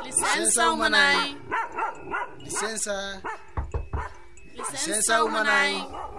Licença umanai. Licença umanai.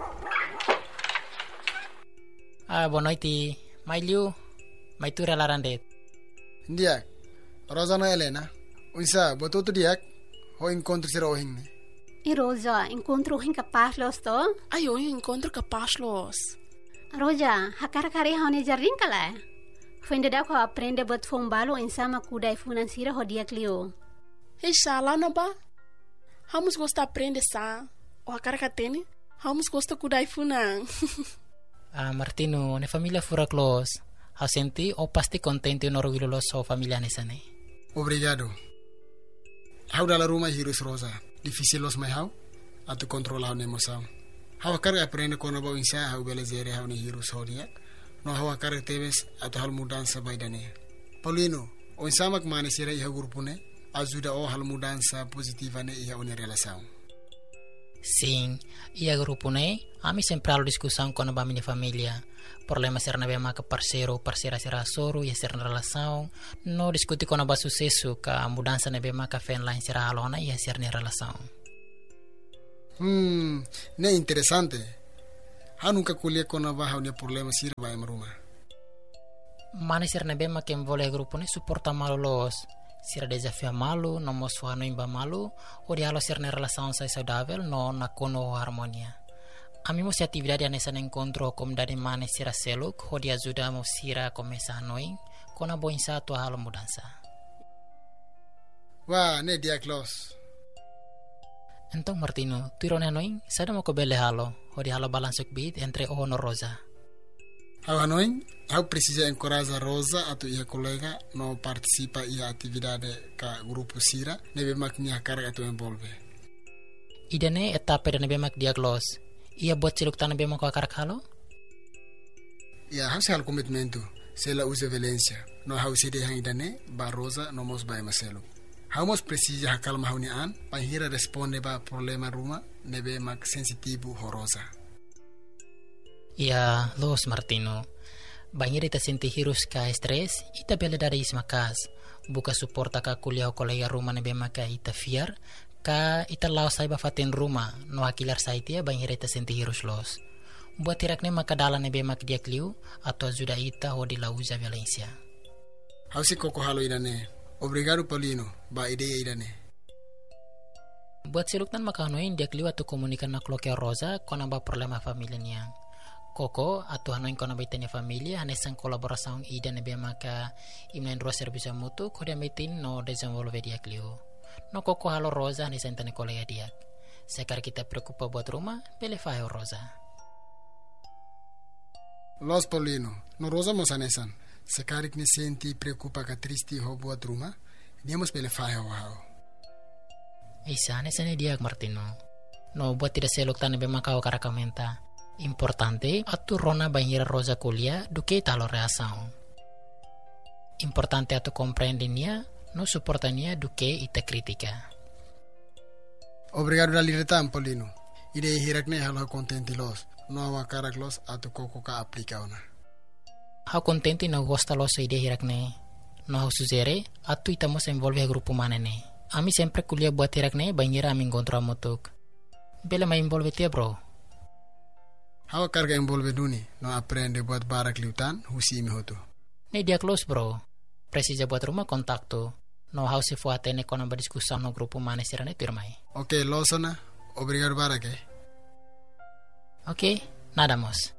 Boa noite. Mai Liu, mai tu relarandet. Ndiak, Rosana Helena. Unsa, botutu diak, ho encontro sira ohing ne. E Rosa, encontro hin capaz los to? Ai, eu encontro capaz los. Rosa, hakar-kari haune jarring kala. Fende da ko aprende buat fombalo insama kudai finansira ho diak Liu. Hei, lá na ba? Vamos gostar aprender sa. O hakar katene, vamos gostar kudai funang. Martino, ne família fura close. Hau senti o pasti contente no orgulho so família nesane. Obrigado. Hau dala rumah hirus Rosa. Difícil los mai hau, atu controlar ne emoção. Hau akar aprende kono ba insa hau belezere hau ne hirus hodia. No hau akar tebes atu hal mudança baidane. Paulino, o insa mak mane sira iha grupo ne, ajuda o hal mudança positiva ne iha une relação. Sim, ia grupo ne, ami sempre halo discussão com a minha família. Problema ser na bema que parceira será soro e ser na relação. No discutir com a sucesso que a mudança na bema que fen lá será alona e ser na relação. Ne interessante. Ha nunca colhe com a barra o problema sira vai maruma. Mana ser na bema que envolve grupo ne suporta malo los. Sira desafio malu, no mosua no imba malu, o dialo ser na relação saudável, no na kono harmonia. Amimo se atividade nessa encontro como dari mane sira seluk, ho dia ajuda mo sira começar noin, kona boinsa tua halo mudança. Wah, ne dia close. Então Martino, tu irone noin, sada mo ko bele halo, ho dia halo balansuk bit entre o no Rosa. Hau noin, hau precisa encorajar Rosa atau ia colega no participa ia atividade ka grupo sira, nebe maknya carga tu envolve. Idane etapa de nebe mak dia close. Ia buat ciluk tanah bema ko akar halo? Ya, hau hal komitmentu. Sela usa violência. No hau sede hang idane, ba Rosa no mos bai maselu. Hau mos precisa hakal mahuni an, panhira responde ba problema ruma, nebe mak sensitivo ho Rosa. Ia, los Martino. Banhira ita senti hirus ka stress, ita bela dari ismakas. Buka suporta ka kuliah kolega rumah nebe maka ita fiar, ka ita lao saiba fatin rumah, no akilar saitia banhira ita senti hirus los. Buat tirakne maka dalan nebe mak dia kliu, atau ajuda ita ho di lauza Valencia. Hau si koko halo idane. Obrigado Paulino, ba ideia idane. Buat siluktan maka hanoin dia kliu atau komunikan nak loke Rosa, kona ba problema familia niang. Koko atau hanoin kona baitanya familia hanesan kolaborasang ida nebe maka imnain ro servisa mutu ko dia metin no desenvolve dia kliu. No koko halo Rosa hanesan tane kolega dia. Sekar kita preocupa buat rumah, bele fahe Rosa. Los Paulino, no Rosa mos hanesan. Sekarik ne senti preocupa ka tristi ho buat rumah, dia mos bele fahe ho hao. Isa hanesan dia Martino. No buat tidak selok tane be maka o karakamenta. Importante atu rona banhira Rosa kuliah duke talo reação. Importante atu comprendenia, no suportania duke ita kritika. Obrigado da liretan Paulino. Ide hirakne halo contenti los. No awa karak los atu koko ka aplika ona. Hau contenti no gosta los ide hirakne. No hau suzere atu itamos envolve grupo manene. Ami sempre kuliah buat hirakne banhira ami encontro mutuk. Bela mai envolve tia bro. Hau carga envolve duni, no aprende buat barak liutan, husi imi hotu. Ne dia close bro. Precisa buat rumah kontaktu. No hau se fuatene kona berdiskusan no grupo mane sirane turmai. Okay, losona. Obrigado barak Okay, nada mas.